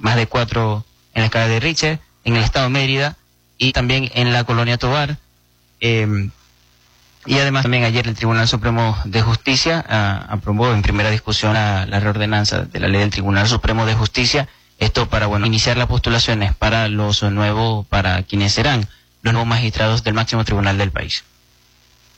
más de 4 en la escala de Richter, en el estado de Mérida y también en la colonia Tovar. Y además también ayer el Tribunal Supremo de Justicia aprobó en primera discusión la reordenanza de la ley del Tribunal Supremo de Justicia. Esto para, iniciar las postulaciones para quienes serán los nuevos magistrados del máximo tribunal del país.